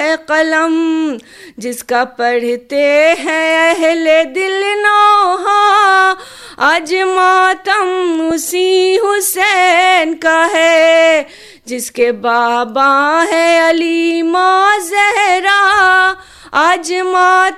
है कलम, जिसका पढ़ते हैं अहले दिल नौहा। आज मातम उसी हुसैन का है, जिसके बाबा है अली माँ ज़हरा। आज मातम